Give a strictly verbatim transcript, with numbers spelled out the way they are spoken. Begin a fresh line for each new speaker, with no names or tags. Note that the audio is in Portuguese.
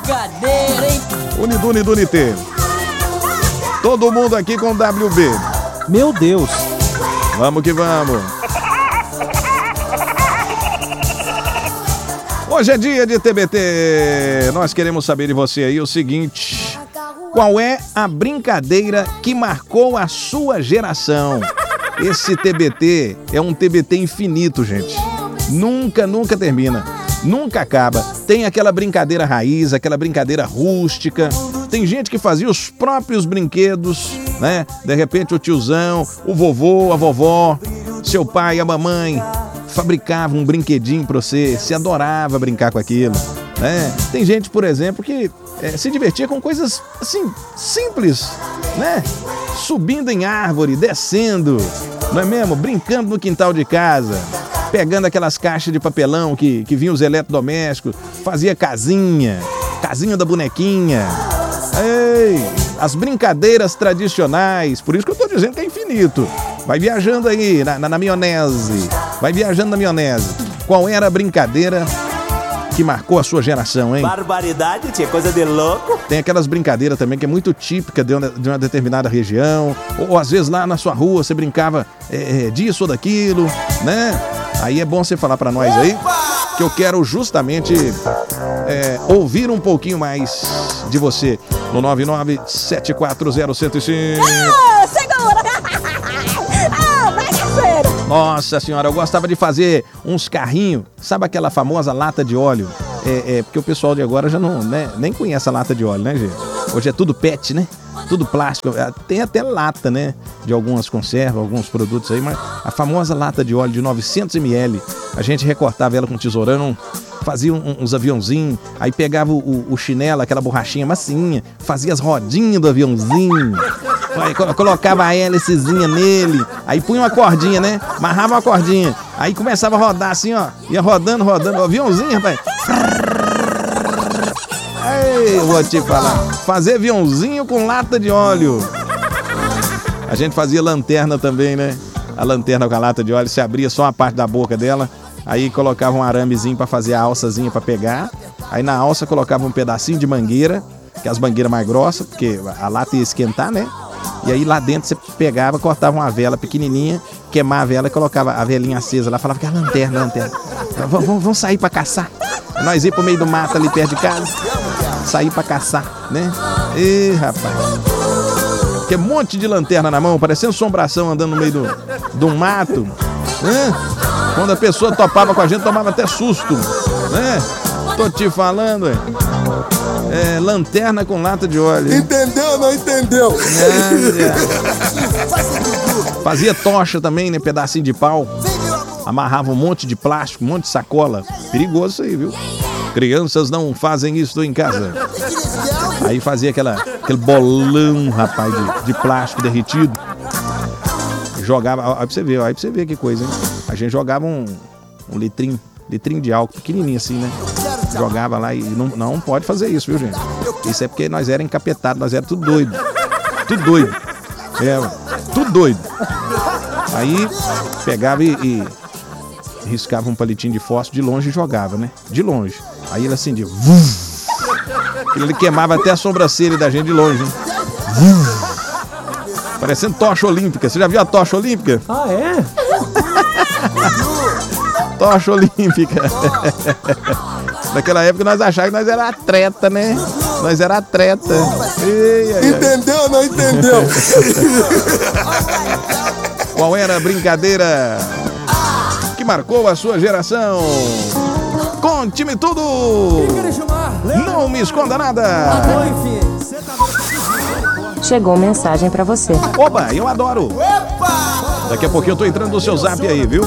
brincadeira, hein?
Unidune Dunité. Todo mundo aqui com W B.
Meu Deus.
Vamos que vamos. Hoje é dia de T B T. Nós queremos saber de você aí o seguinte: qual é a brincadeira que marcou a sua geração? Esse T B T é um T B T infinito, gente. Nunca, nunca termina. Nunca acaba. Tem aquela brincadeira raiz, aquela brincadeira rústica. Tem gente que fazia os próprios brinquedos, né? De repente o tiozão, o vovô, a vovó, seu pai, a mamãe fabricava um brinquedinho pra você, se adorava brincar com aquilo, né? Tem gente, por exemplo, que é, se divertia com coisas, assim, simples, né? Subindo em árvore, descendo, não é mesmo? Brincando no quintal de casa, pegando aquelas caixas de papelão que, que vinham os eletrodomésticos, fazia casinha, casinha da bonequinha. Ei, as brincadeiras tradicionais, por isso que eu tô dizendo que é infinito. Vai viajando aí na, na, na maionese, vai viajando na maionese. Qual era a brincadeira que marcou a sua geração, hein?
Barbaridade, tia, coisa de louco.
Tem aquelas brincadeiras também que é muito típica de uma, de uma determinada região, ou, ou às vezes lá na sua rua você brincava é, disso ou daquilo, né? Aí é bom você falar pra nós aí, que eu quero justamente é, ouvir um pouquinho mais de você no nove nove sete quatro zero um zero cinco.
Ah, segura! Ah, vai, parceiro!
Nossa senhora, eu gostava de fazer uns carrinhos, sabe aquela famosa lata de óleo? É, é porque o pessoal de agora já não, né, nem conhece a lata de óleo, né, gente? Hoje é tudo pet, né? Tudo plástico, tem até lata, né? De algumas conservas, alguns produtos aí, mas a famosa lata de óleo de novecentos mililitros, a gente recortava ela com tesourão, fazia uns aviãozinhos, aí pegava o, o chinelo, aquela borrachinha massinha, fazia as rodinhas do aviãozinho, aí colocava a hélicezinha nele, aí punha uma cordinha, né? Amarrava uma cordinha, aí começava a rodar assim, ó, ia rodando, rodando, o aviãozinho, rapaz. Ei, eu vou te falar, fazer aviãozinho com lata de óleo. A gente fazia lanterna também, né? A lanterna com a lata de óleo, se abria só uma parte da boca dela, aí colocava um aramezinho pra fazer a alçazinha pra pegar, aí na alça colocava um pedacinho de mangueira, que é as mangueiras mais grossas, porque a lata ia esquentar, né? E aí lá dentro você pegava, cortava uma vela pequenininha, queimava a vela e colocava a velinha acesa lá, falava que era lanterna, lanterna. Vamos, vamos sair pra caçar. Nós ir pro meio do mato ali perto de casa, sair pra caçar, né? Ih, rapaz. Que um monte de lanterna na mão, parecendo assombração andando no meio do, do mato, né? Quando a pessoa topava com a gente, tomava até susto, né? Tô te falando, é, é lanterna com lata de óleo.
Entendeu ou não entendeu?
É, é. Fazia tocha também, né? Pedacinho de pau. Amarrava um monte de plástico, um monte de sacola. Perigoso isso aí, viu? Crianças não fazem isso em casa. Aí fazia aquela, aquele bolão, rapaz, de, de plástico derretido. Jogava, aí pra você ver, aí pra você ver que coisa, hein? A gente jogava um, um litrinho, litrinho de álcool, pequenininho assim, né? Jogava lá e não, não pode fazer isso, viu, gente? Isso é porque nós era encapetados, nós era tudo doido. Tudo doido. É, tudo doido. Aí pegava e, e riscava um palitinho de fósforo de longe e jogava, né? De longe. Aí ele acendia. Ele queimava até a sobrancelha da gente de longe, né? Parecendo tocha olímpica. Você já viu a tocha olímpica?
Ah, é?
Tocha olímpica. Naquela época nós achávamos que nós era atleta, né? Nós era atleta. Ei, ai,
entendeu ou não entendeu?
Qual era a brincadeira que marcou a sua geração? Conte-me tudo! Não me esconda nada!
Chegou mensagem pra você.
Opa, eu adoro! Daqui a pouquinho eu tô entrando no seu zap aí, viu?